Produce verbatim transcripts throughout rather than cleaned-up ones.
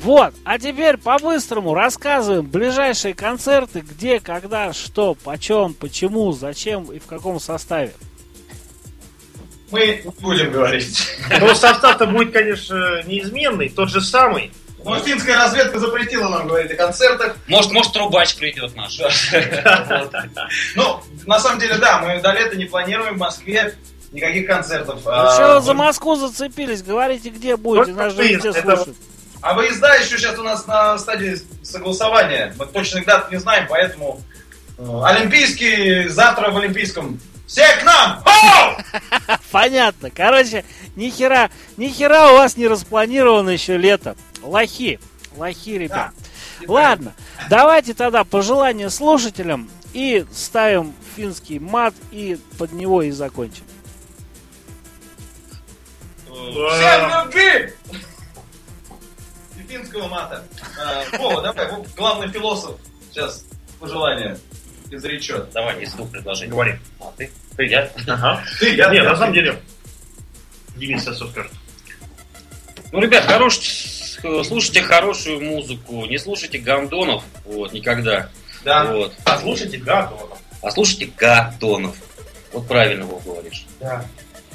Вот, а теперь по-быстрому рассказываем ближайшие концерты, где, когда, что, почем, почему, зачем и в каком составе. Мы не будем говорить. Но состав-то будет, конечно, неизменный, тот же самый. Может, финская разведка запретила нам говорить о концертах. Может, может, трубач придет наш. Ну, на самом деле, да, мы до лета не планируем в Москве никаких концертов. Еще за Москву зацепились, говорите, где будете, нас же везде слушают. А выезда еще сейчас у нас на стадии согласования. Мы точных дат не знаем, поэтому Олимпийский завтра в Олимпийском. Все к нам! Понятно. Короче, ни хера, ни хера у вас не распланировано еще лето. Лохи. Лохи, ребят. Да. Ладно, давайте тогда пожелания слушателям и ставим финский мат и под него и закончим. Всем любви! И финского мата. А, Вова, давай, Вова, главный философ сейчас пожелания изречет. Давай, из двух предложений. Говори. А, ты? Ты, я? Ага. Ты, я, Нет, я, на самом ты. деле, Денис Сосов скажет. Ну, ребят, хорош... слушайте хорошую музыку, не слушайте гандонов, вот, никогда. Да. Вот. А слушайте Гадова. А слушайте гадонов. Вот правильно, Вов, говоришь. Да.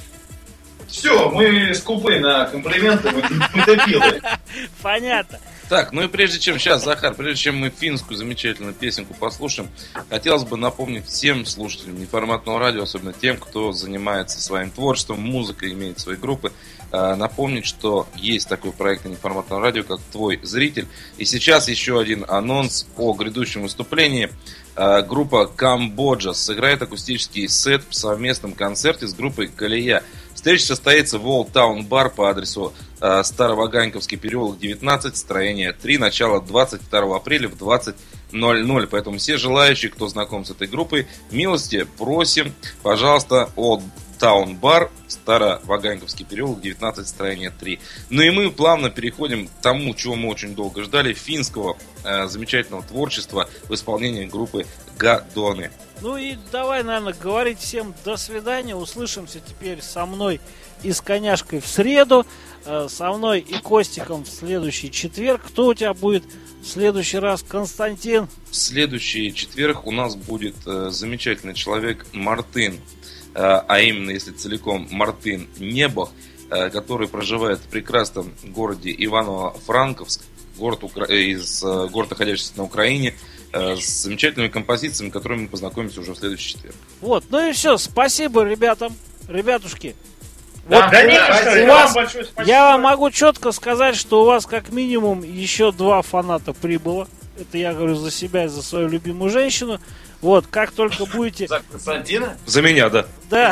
Все, мы скупы на комплименты, мы, мы дебилы. Понятно. Так, ну и прежде чем, сейчас, Захар, прежде чем мы финскую замечательную песенку послушаем, хотелось бы напомнить всем слушателям неформатного радио, особенно тем, кто занимается своим творчеством, музыкой, имеет свои группы, э, напомнить, что есть такой проект неформатного радио, как «Твой зритель». И сейчас еще один анонс о грядущем выступлении. Э, группа «Камбоджа» сыграет акустический сет в совместном концерте с группой «Колея». Встреча состоится в Old Town Bar по адресу э, Староваганьковский переулок девятнадцать, строение три, начало двадцать второго апреля в двадцать ноль ноль. Поэтому все желающие, кто знаком с этой группой, милости просим, пожалуйста, Old Town Bar, Староваганьковский переулок девятнадцать, строение три. Ну и мы плавно переходим к тому, чего мы очень долго ждали, финского э, замечательного творчества в исполнении группы «Гадоны». Ну и давай, наверное, говорить всем до свидания. Услышимся теперь со мной и с Коняшкой в среду, э, со мной и Костиком в следующий четверг. Кто у тебя будет в следующий раз, Константин? В следующий четверг у нас будет э, замечательный человек Мартын, э, а именно, если целиком, Мартын Небох, э, который проживает в прекрасном городе Иваново-Франковск, город Укра... из э, город, находящийся на Украине, с замечательными композициями, которыми мы познакомимся уже в следующий четверг. Вот, ну и все, спасибо ребятам, ребятушки. Да, Вот, конечно, у у вас, вам большое спасибо. я вам могу четко сказать, что у вас как минимум еще два фаната прибыло. Это я говорю за себя и за свою любимую женщину. Вот, как только будете... За Константина? За меня, да. Да.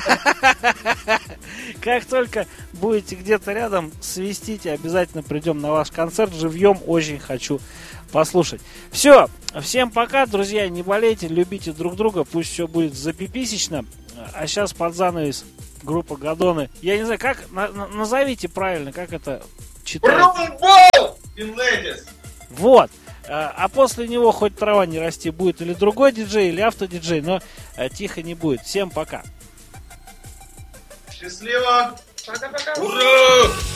Как только будете где-то рядом, свистите, обязательно придем на ваш концерт живьем, очень хочу послушать. Все, всем пока, друзья, не болейте, любите друг друга, пусть все будет запиписечно. А сейчас под занавес группа «Гадоны». Я не знаю, как, на, на, назовите правильно, как это читается. Румбол! Финлэдис! Вот. А после него хоть трава не расти будет или другой диджей, или автодиджей, но тихо не будет. Всем пока. Счастливо! Ура!